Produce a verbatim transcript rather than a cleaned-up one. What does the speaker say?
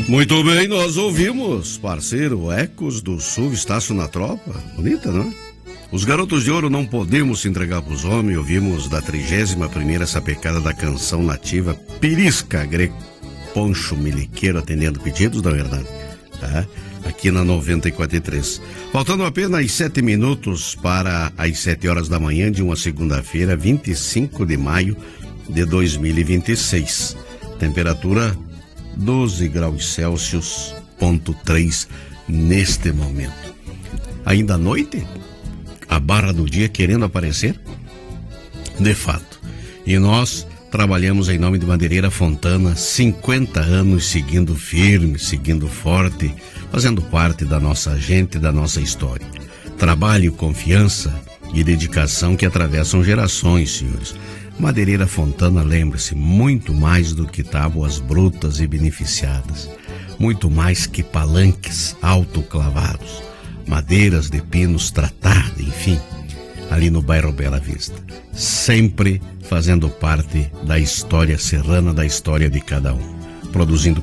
Muito bem, nós ouvimos, parceiro, Ecos do Sul, Estácio na Tropa. Bonita, não é? Os Garotos de Ouro, Não Podemos Se Entregar pros Homens. Ouvimos da trigésima primeira sapecada da canção nativa Pirisca Greco Poncho Miliqueiro, atendendo pedidos, na verdade, tá? Aqui na noventa e quatro e três. Faltando apenas sete minutos para as sete horas da manhã de uma segunda-feira, vinte e cinco de maio de dois mil e vinte e seis. Temperatura doze graus Celsius, ponto três neste momento. Ainda à noite? A barra do dia querendo aparecer? De fato. E nós trabalhamos em nome de Madeireira Fontana, cinquenta anos seguindo firme, seguindo forte, fazendo parte da nossa gente, da nossa história. Trabalho, confiança e dedicação que atravessam gerações, senhores. Madeireira Fontana, lembre-se, muito mais do que tábuas brutas e beneficiadas, muito mais que palanques autoclavados, madeiras de pinos tratadas, enfim, ali no bairro Bela Vista, sempre fazendo parte da história serrana, da história de cada um, produzindo